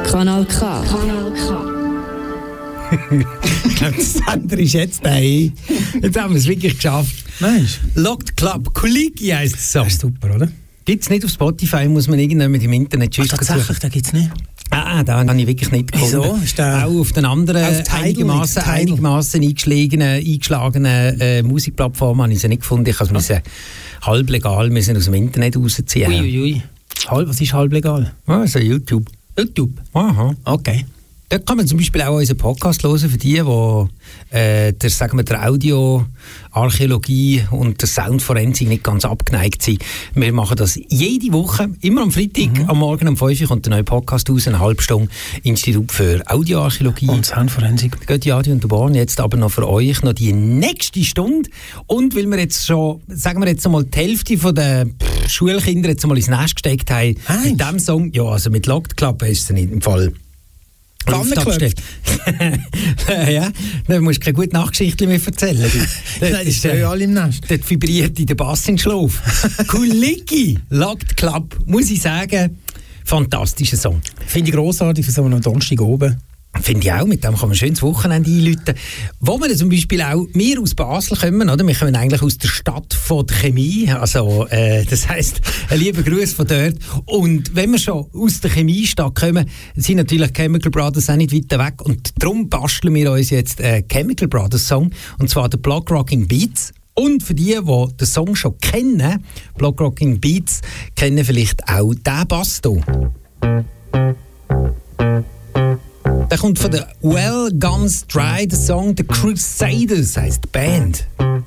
Kanal K. Kanal K. Ich glaube, der Sender ist jetzt daheim. Jetzt haben wir es wirklich geschafft. Mensch. Locked Club, Kuliki heisst es so. Das ist super, oder? Gibt es nicht auf Spotify, muss man irgendwann mit dem Internet suchen. Tatsächlich, den gibt es nicht. Da habe ich wirklich nicht gefunden. Wieso? Ist der auch auf den anderen auf Tidal einigermaßen eingeschlagenen Musikplattformen habe ich sie nicht gefunden. Ich musste sie halb legal aus dem Internet rausziehen. Uiuiui. Was ist halb legal? Also YouTube. Aha. Okay. Da kann man zum Beispiel auch unseren Podcast hören, für die der Audioarchäologie und der Soundforensik nicht ganz abgeneigt sind. Wir machen das jede Woche, immer am Freitag, am Morgen um 5 Uhr kommt der neue Podcast raus, eine halbe Stunde Institut für Audioarchäologie. Und Soundforensik. Geht die Adi und der Born jetzt aber noch für euch noch die nächste Stunde. Und weil wir jetzt schon, sagen wir jetzt einmal, die Hälfte von den Schulkindern jetzt einmal ins Nest gesteckt haben, mit diesem Song, ja, also mit Locked Club ist es nicht im Fall. Ja, dann musst du keine gute Nachgeschichte mehr erzählen. Nein, das ist ja alle im Nest. Dort vibriert in der Bass in den Schlaf. Kuliki, Locked Club, muss ich sagen, fantastischer Song. Finde ich grossartig für so einen Donnerstag oben. Finde ich auch, mit dem kann man schön das Wochenende einläuten. Wo wir zum Beispiel auch, wir aus Basel kommen, oder? Wir kommen eigentlich aus der Stadt von der Chemie, also das heisst, ein lieber Gruß von dort. Und wenn wir schon aus der Chemiestadt kommen, sind natürlich Chemical Brothers auch nicht weiter weg und darum basteln wir uns jetzt einen Chemical Brothers Song, und zwar der Block Rocking Beats. Und für die den Song schon kennen, Block Rocking Beats, kennen vielleicht auch den Bass hier. Der kommt von der Well Guns Dry, der Song The Crusaders heisst die Band.